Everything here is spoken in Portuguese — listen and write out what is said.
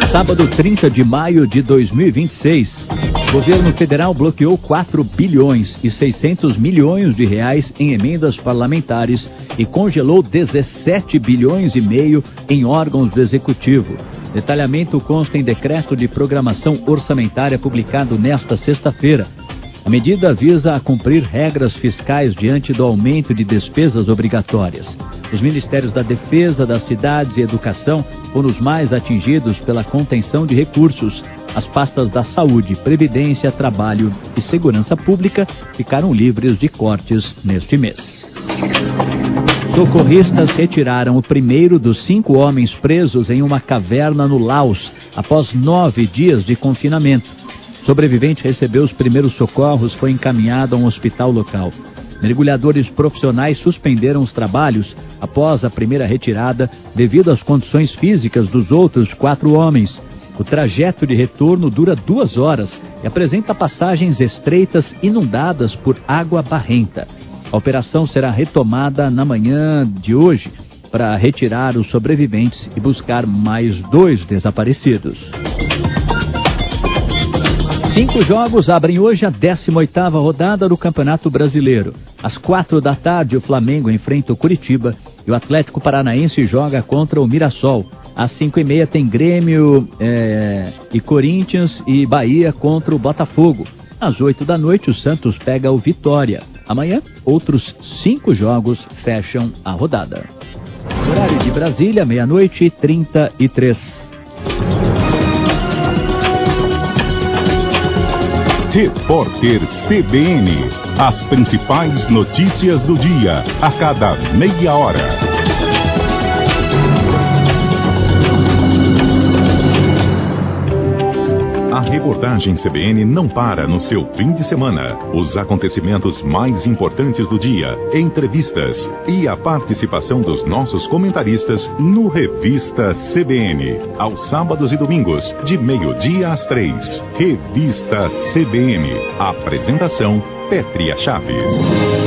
Sábado, 30 de maio de 2026. O governo federal bloqueou 4 bilhões e 600 milhões de reais em emendas parlamentares e congelou 17 bilhões e meio em órgãos do executivo. Detalhamento consta em decreto de programação orçamentária publicado nesta sexta-feira. A medida visa a cumprir regras fiscais diante do aumento de despesas obrigatórias. Os ministérios da Defesa, das Cidades e Educação foram os mais atingidos pela contenção de recursos. As pastas da Saúde, Previdência, Trabalho e Segurança Pública ficaram livres de cortes neste mês. Socorristas retiraram o primeiro dos 5 homens presos em uma caverna no Laos, após 9 dias de confinamento. O sobrevivente recebeu os primeiros socorros e foi encaminhado a um hospital local. Mergulhadores profissionais suspenderam os trabalhos após a primeira retirada devido às condições físicas dos outros 4 homens. O trajeto de retorno dura 2 horas e apresenta passagens estreitas inundadas por água barrenta. A operação será retomada na manhã de hoje para retirar os sobreviventes e buscar mais 2 desaparecidos. 5 jogos abrem hoje a 18ª rodada do Campeonato Brasileiro. Às 4 da tarde, o Flamengo enfrenta o Curitiba e o Atlético Paranaense joga contra o Mirassol. Às 5h30 tem Grêmio e Corinthians e Bahia contra o Botafogo. Às 8 da noite, o Santos pega o Vitória. Amanhã, outros 5 jogos fecham a rodada. Horário de Brasília, 00:33. Repórter CBN. As principais notícias do dia, a cada meia hora. A reportagem CBN não para no seu fim de semana. Os acontecimentos mais importantes do dia, entrevistas e a participação dos nossos comentaristas no Revista CBN. Aos sábados e domingos, de 12:00 às 3. Revista CBN. Apresentação: Pétria Chaves.